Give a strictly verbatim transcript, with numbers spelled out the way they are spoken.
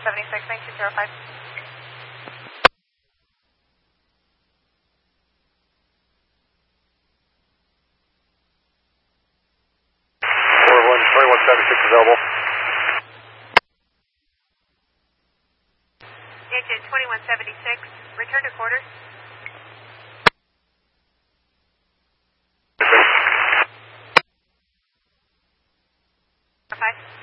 seventy-six, nine two zero five. twenty-one seventy-six available. Agent twenty-one seventy-six, return to quarters. Five.